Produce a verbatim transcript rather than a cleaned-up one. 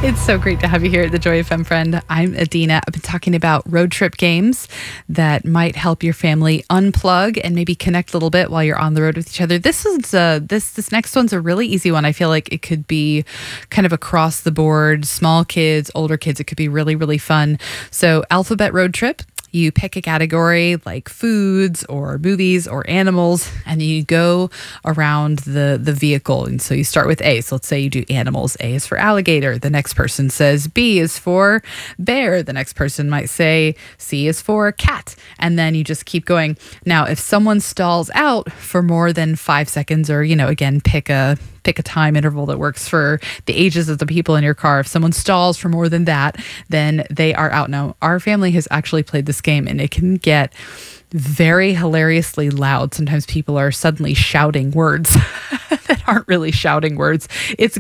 It's so great to have you here at the Joy F M, friend. I'm Adina. I've been talking about road trip games that might help your family unplug and maybe connect a little bit while you're on the road with each other. This is uh, this this next one's a really easy one. I feel like it could be kind of across the board, small kids, older kids. It could be really, really fun. So, Alphabet Road Trip. You pick a category like foods or movies or animals, and you go around the, the vehicle. And so you start with A. So let's say you do animals. A is for alligator. The next person says B is for bear. The next person might say C is for cat. And then you just keep going. Now, if someone stalls out for more than five seconds, or, you know, again, pick a pick a time interval that works for the ages of the people in your car. If someone stalls for more than that, then they are out. Now, our family has actually played this game, and it can get very hilariously loud. Sometimes people are suddenly shouting words that aren't really shouting words. It's